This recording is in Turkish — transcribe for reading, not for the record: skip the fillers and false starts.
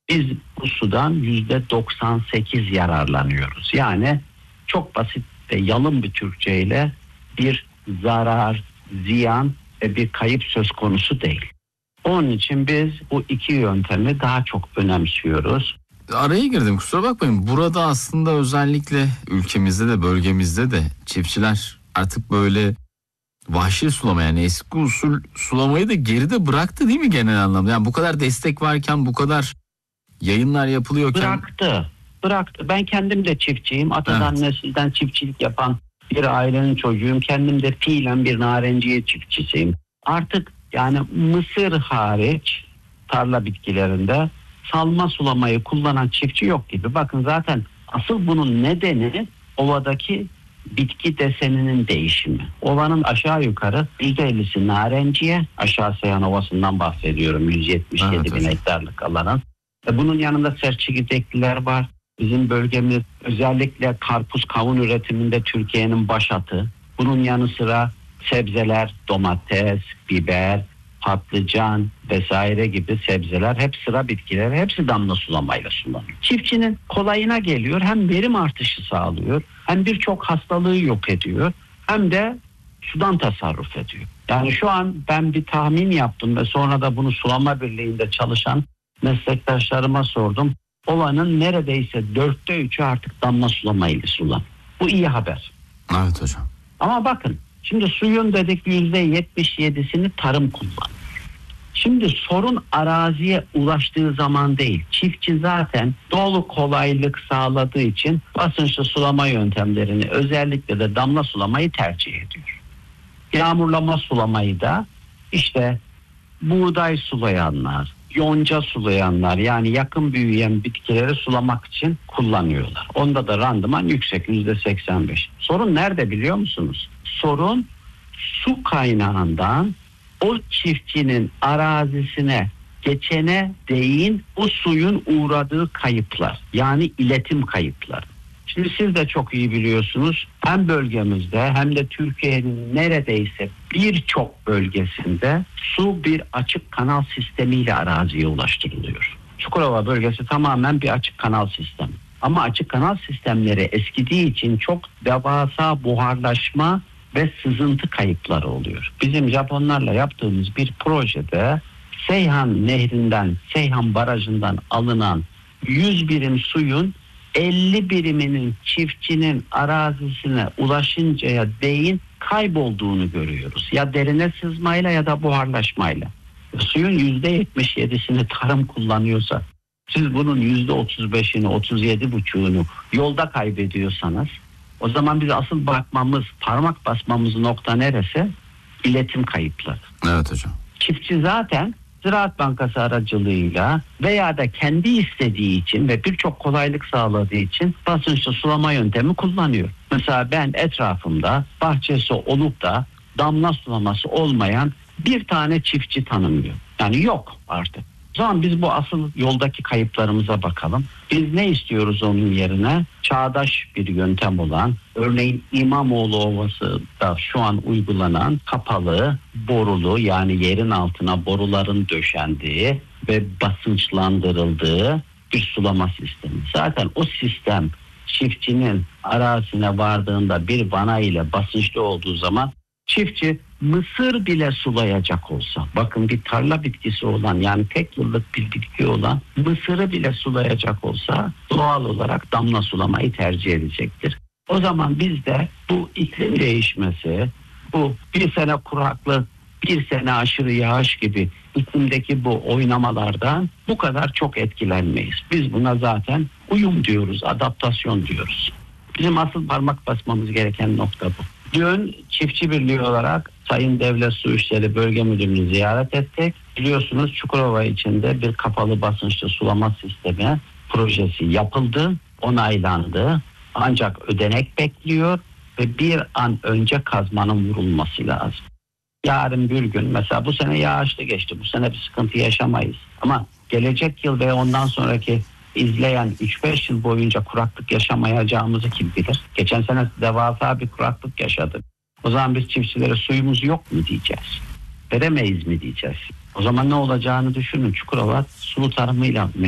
Biz bu sudan %98 yararlanıyoruz. Yani çok basit ve yalın bir Türkçeyle bir zarar, ziyan ve bir kayıp söz konusu değil. Onun için biz bu iki yöntemi daha çok önemsiyoruz. Araya girdim, kusura bakmayın. Burada aslında özellikle ülkemizde de bölgemizde de çiftçiler artık böyle vahşi sulama, yani eski usul sulamayı da geride bıraktı değil mi genel anlamda? Yani bu kadar destek varken, bu kadar yayınlar yapılıyorken. Bıraktı. Ben kendim de çiftçiyim. Atadan nesilden çiftçilik yapan bir ailenin çocuğuyum. Kendim de fiilen bir narenciye çiftçisiyim. Artık yani mısır hariç tarla bitkilerinde salma sulamayı kullanan çiftçi yok gibi. Bakın zaten asıl bunun nedeni ovadaki bitki deseninin değişimi. Ovanın aşağı yukarı %50'si narenciye, aşağı Seyhan Ovası'ndan bahsediyorum, 177 bin hektarlık alanın. Bunun yanında sert çekirdekliler var. Bizim bölgemiz özellikle karpuz kavun üretiminde Türkiye'nin başatı. Bunun yanı sıra sebzeler, domates, biber, patlıcan vesaire gibi sebzeler, hep sıra bitkileri, hepsi damla sulamayla sulanıyor. Çiftçinin kolayına geliyor, hem verim artışı sağlıyor, hem birçok hastalığı yok ediyor, hem de sudan tasarruf ediyor. Yani şu an ben bir tahmin yaptım ve sonra da bunu sulama birliğinde çalışan meslektaşlarıma sordum. Ovanın neredeyse 3/4'ü artık damla sulamayla sulanıyor. Bu iyi haber. Evet hocam. Ama bakın, şimdi suyun dedik %77'sini tarım kullanıyor. Şimdi sorun araziye ulaştığı zaman değil. Çiftçi zaten dolu kolaylık sağladığı için basınçlı sulama yöntemlerini, özellikle de damla sulamayı tercih ediyor. Yağmurlama sulamayı da işte buğday sulayanlar, yonca sulayanlar, yani yakın büyüyen bitkileri sulamak için kullanıyorlar. Onda da randıman yüksek, %85. Sorun nerede biliyor musunuz? Sorun su kaynağından o çiftçinin arazisine geçene değin o suyun uğradığı kayıplar, yani iletim kayıpları. Şimdi siz de çok iyi biliyorsunuz, hem bölgemizde hem de Türkiye'nin neredeyse birçok bölgesinde su bir açık kanal sistemiyle araziye ulaştırılıyor. Çukurova bölgesi tamamen bir açık kanal sistemi. Ama açık kanal sistemleri eskidiği için çok devasa buharlaşma ve sızıntı kayıpları oluyor. Bizim Japonlarla yaptığımız bir projede Seyhan Nehri'nden, Seyhan Barajı'ndan alınan 100 birim suyun 50 biriminin çiftçinin arazisine ulaşıncaya değin kaybolduğunu görüyoruz. Ya derine sızmayla ya da buharlaşmayla. Suyun %77'sini tarım kullanıyorsa, siz bunun %35'ini, 37,5'unu yolda kaybediyorsanız, o zaman biz asıl bakmamız, parmak basmamız nokta neresi? İletim kayıpları. Evet hocam. Çiftçi zaten Ziraat Bankası aracılığıyla veya da kendi istediği için ve birçok kolaylık sağladığı için basınçlı sulama yöntemi kullanıyor. Mesela ben etrafımda bahçesi olup da damla sulaması olmayan bir tane çiftçi tanımıyorum. Yani yok artık. O zaman biz bu asıl yoldaki kayıplarımıza bakalım. Biz ne istiyoruz onun yerine? Çağdaş bir yöntem olan, örneğin İmamoğlu Ovası'da şu an uygulanan kapalı, borulu, yani yerin altına boruların döşendiği ve basınçlandırıldığı bir sulama sistemi. Zaten o sistem çiftçinin arazisine vardığında bir vana ile basınçlı olduğu zaman çiftçi mısır bile sulayacak olsa, bakın bir tarla bitkisi olan, yani tek yıllık bir bitki olan mısırı bile sulayacak olsa doğal olarak damla sulamayı tercih edecektir. O zaman biz de bu iklim değişmesi, bu bir sene kuraklık, bir sene aşırı yağış gibi iklimdeki bu oynamalardan bu kadar çok etkilenmeyiz. Biz buna zaten uyum diyoruz, adaptasyon diyoruz. Bizim asıl parmak basmamız gereken nokta bu. Dün Çiftçi Birliği olarak Sayın Devlet Su İşleri Bölge Müdürlüğü'nü ziyaret ettik. Biliyorsunuz Çukurova içinde bir kapalı basınçlı sulama sistemi projesi yapıldı, onaylandı. Ancak ödenek bekliyor ve bir an önce kazmanın vurulması lazım. Yarın bir gün, mesela bu sene yağışlı geçti, bu sene bir sıkıntı yaşamayız. Ama gelecek yıl ve ondan sonraki izleyen 3-5 yıl boyunca kuraklık yaşamayacağımızı kim bilir? Geçen sene devasa bir kuraklık yaşadık. O zaman biz çiftçilere suyumuz yok mu diyeceğiz? Veremeyiz mi diyeceğiz? O zaman ne olacağını düşünün. Çukurova sulu tarımıyla